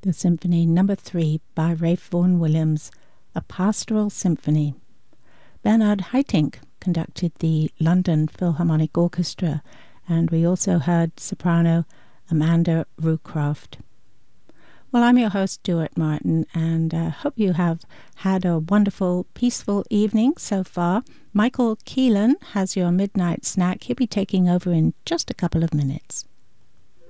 the Symphony Number 3 by Ralph Vaughan Williams, a pastoral symphony. Bernard Haitink conducted the London Philharmonic Orchestra, and we also heard soprano Amanda Rucroft. Well, I'm your host, Stuart Martin, and I hope you have had a wonderful, peaceful evening so far. Michael Keelan has your midnight snack. He'll be taking over in just a couple of minutes.